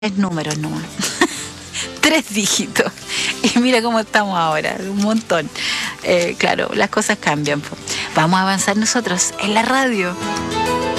3 números nomás. 3 dígitos. Y mira cómo estamos ahora, un montón. Claro, las cosas cambian. Vamos a avanzar nosotros en la radio.